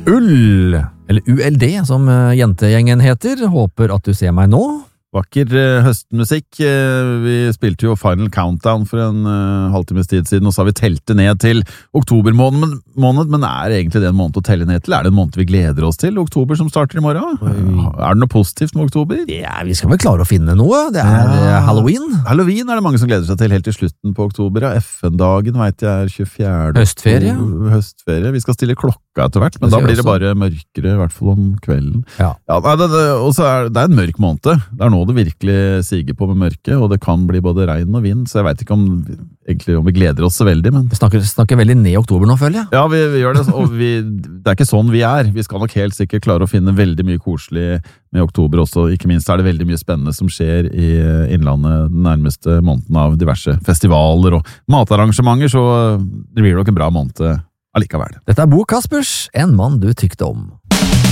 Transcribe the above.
Ull, eller ULD som jentegjengen heter, håper at du ser meg nå. Vakker høstmusikk. Vi spilte jo Final Countdown for en halvtimes tid siden, og så har vi telt det ned til oktobermåned, men er egentlig det en måned å telle ned til? Er det en måned vi gleder oss til? Oktober som starter i morgen? Er det noe positivt med oktober? Ja, vi skal vel klare å finne noe. Det er Halloween. Halloween er det mange som gleder seg til helt til slutten på oktober. Ja, FN-dagen vet jeg er 24. Høstferie. Høstferie. Vi skal stille klokka etter hvert, men da blir det bare mørkere, i hvert fall om kvelden. Ja, og så er det en mørk måned. Det er nå det virkelig siger på med mørke, og det kan bli både regn og vind, så jeg vet ikke om vi gleder oss så veldig, men... Vi snakker veldig ned i oktober nå, føler jeg. Ja, vi gjør det, og det er ikke sånn vi er. Vi skal nok helt sikkert klare å finne veldig mye koselig med oktober også. Ikke minst er det veldig mye spennende som skjer i Innlandet den nærmeste måneden av diverse festivaler og matarrangementer, så det blir nok en bra måned allikevel. Dette er Bo Kaspers, en mann du tykte om.